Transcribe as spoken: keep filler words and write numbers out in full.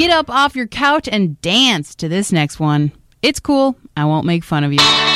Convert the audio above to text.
get up off your couch and dance to this next one. It's cool. I won't make fun of you.